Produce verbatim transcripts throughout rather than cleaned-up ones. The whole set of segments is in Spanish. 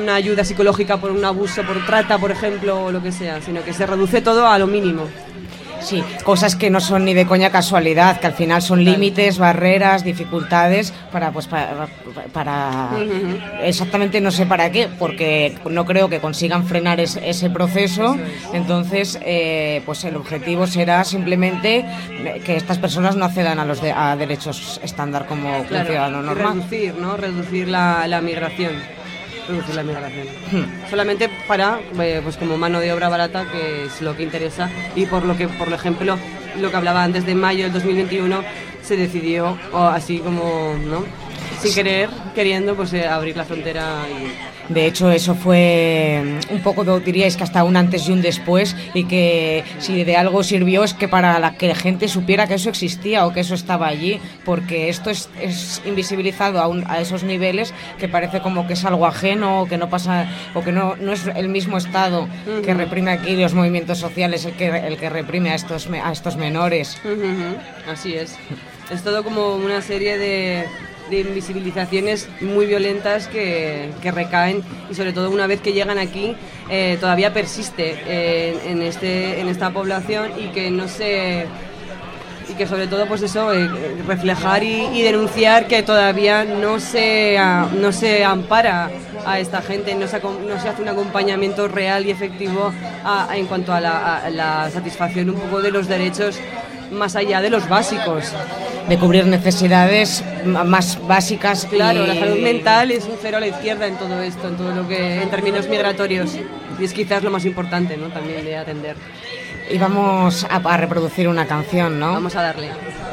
una ayuda psicológica por un abuso, por trata, por ejemplo, o lo que sea, sino que se reduce todo a lo mínimo. Sí, cosas que no son ni de coña casualidad, que al final son claro. límites, barreras, dificultades para, pues, para, para uh-huh. exactamente no sé para qué, porque no creo que consigan frenar es, ese proceso. Es. Entonces, eh, pues el objetivo será simplemente que estas personas no accedan a los de, a derechos estándar como claro. un ciudadano normal. Reducir, ¿no? Reducir la, la migración. Reducir la migración. Hmm. Solamente para, eh, pues como mano de obra barata, que es lo que interesa, y por lo que, por ejemplo, lo que hablaba antes de mayo del dos mil veintiuno, se decidió, o así como, ¿no? Sin querer, queriendo, pues eh, abrir la frontera y... De hecho, eso fue un poco, diríais que hasta un antes y un después, y que si de algo sirvió es que para la que la gente supiera que eso existía o que eso estaba allí, porque esto es, es invisibilizado a, un, a esos niveles que parece como que es algo ajeno o que no pasa, o que no, no es el mismo Estado uh-huh. que reprime aquí los movimientos sociales el que, el que reprime a estos, a estos menores. Uh-huh. Así es. Es todo como una serie de... de invisibilizaciones muy violentas que, que recaen, y sobre todo una vez que llegan aquí eh, todavía persiste eh, en, este, en esta población, y que no se y que sobre todo pues eso eh, reflejar y, y denunciar que todavía no se a, no se ampara a esta gente, no se, no se hace un acompañamiento real y efectivo a, a, en cuanto a la, a la satisfacción un poco de los derechos más allá de los básicos. De cubrir necesidades más básicas. Claro, y... la salud mental es un cero a la izquierda en todo esto, en todo lo que, en términos migratorios. Y es quizás lo más importante, ¿no? También de atender. Y vamos a, a reproducir una canción, ¿no? Vamos a darle.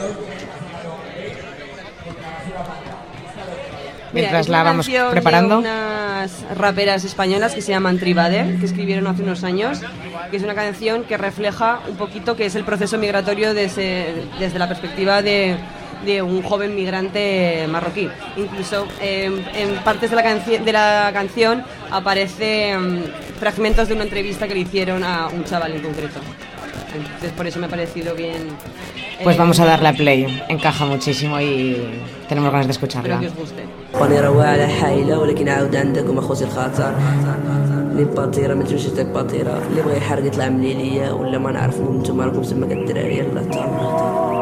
Mientras Mira, la vamos preparando. De unas raperas españolas que se llaman Tribade, que escribieron hace unos años, que es una canción que refleja un poquito que es el proceso migratorio desde, desde la perspectiva de, de un joven migrante marroquí. Incluso eh, en partes de la, canci- de la canción aparecen um, fragmentos de una entrevista que le hicieron a un chaval en concreto. Entonces por eso me ha parecido bien. Pues vamos a darle a play, encaja muchísimo y tenemos ganas de escucharla. Espero que os guste. راني روى على حايلة ولكن عاود عندكم اخوتي الخاطر لي باطيرة ما تمشيش تاك باطيرة اللي بغى يحرق يطلع من ليليا ولا ما نعرف نتوما راكم تما كالدراري يلا